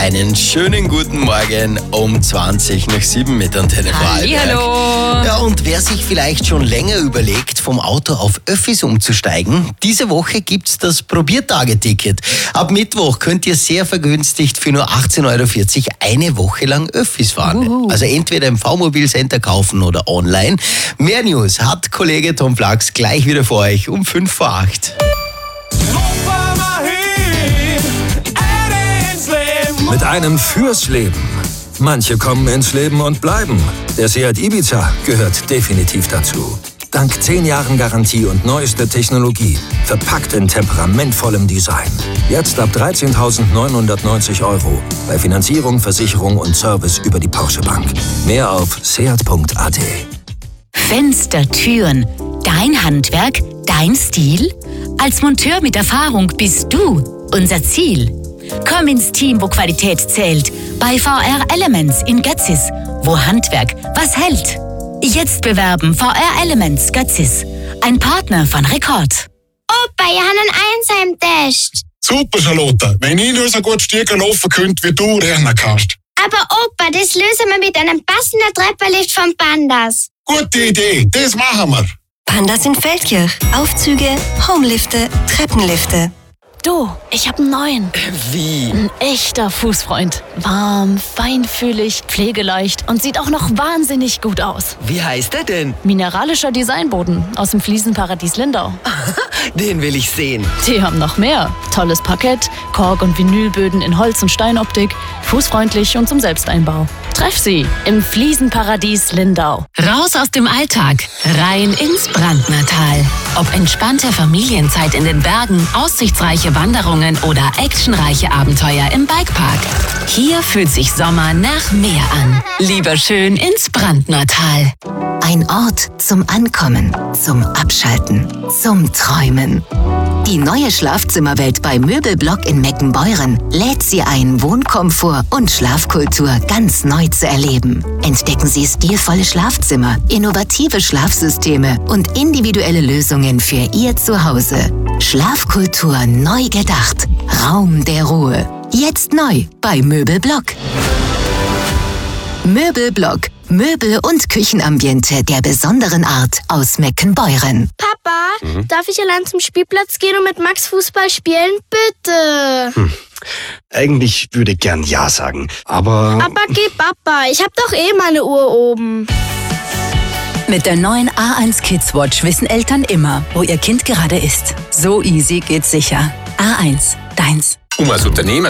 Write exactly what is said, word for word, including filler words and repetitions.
Einen schönen guten Morgen um zwanzig nach sieben mit Antenne Vorarlberg. Hallo. Ja, und wer sich vielleicht schon länger überlegt, vom Auto auf Öffis umzusteigen, diese Woche gibt's das Probiertageticket. Ab Mittwoch könnt ihr sehr vergünstigt für nur achtzehn Euro vierzig eine Woche lang Öffis fahren. Uhu. Also entweder im V-Mobil Center kaufen oder online. Mehr News hat Kollege Tom Flachs gleich wieder für euch um fünf vor acht. Mit einem fürs Leben. Manche kommen ins Leben und bleiben. Der Seat Ibiza gehört definitiv dazu. Dank zehn Jahren Garantie und neuester Technologie. Verpackt in temperamentvollem Design. Jetzt ab dreizehntausendneunhundertneunzig Euro. Bei Finanzierung, Versicherung und Service über die Porsche Bank. Mehr auf seat punkt a t. Fenster, Türen. Dein Handwerk, dein Stil? Als Monteur mit Erfahrung bist du unser Ziel. Komm ins Team, wo Qualität zählt. Bei V R Elements in Götzis, wo Handwerk was hält. Jetzt bewerben V R Elements Götzis. Ein Partner von Rekord. Opa, ich habe einen Eins-Heim-Test. Super, Charlotte. Wenn ich nur so gut Stiegen laufen könnte, wie du rennen kannst. Aber Opa, das lösen wir mit einem passenden Treppenlift von Pandas. Gute Idee, das machen wir. Pandas in Feldkirch. Aufzüge, Homelifte, Treppenlifte. Du, ich hab einen neuen. Wie? Ein echter Fußfreund. Warm, feinfühlig, pflegeleicht und sieht auch noch wahnsinnig gut aus. Wie heißt er denn? Mineralischer Designboden aus dem Fliesenparadies Lindau. Den will ich sehen. Die haben noch mehr. Tolles Parkett, Kork- und Vinylböden in Holz- und Steinoptik, fußfreundlich und zum Selbsteinbau. Treff sie im Fliesenparadies Lindau. Raus aus dem Alltag, rein ins Brandnertal. Ob entspannte Familienzeit in den Bergen, aussichtsreiche Wanderungen oder actionreiche Abenteuer im Bikepark. Hier fühlt sich Sommer nach Meer an. Lieber schön ins Brandnertal. Ein Ort zum Ankommen, zum Abschalten, zum Träumen. Die neue Schlafzimmerwelt bei Möbelblock in Meckenbeuren lädt Sie ein, Wohnkomfort und Schlafkultur ganz neu zu erleben. Entdecken Sie stilvolle Schlafzimmer, innovative Schlafsysteme und individuelle Lösungen für Ihr Zuhause. Schlafkultur neu gedacht. Raum der Ruhe. Jetzt neu bei Möbelblock. Möbelblock. Möbel- und Küchenambiente der besonderen Art aus Meckenbeuren. Papa, mhm. darf ich allein zum Spielplatz gehen und mit Max Fußball spielen? Bitte. Hm. Eigentlich würde ich gern Ja sagen, aber... Aber geh Papa, ich hab doch eh meine Uhr oben. Mit der neuen A eins Kids Watch wissen Eltern immer, wo ihr Kind gerade ist. So easy geht's sicher. A eins, deins. Um als Unternehmer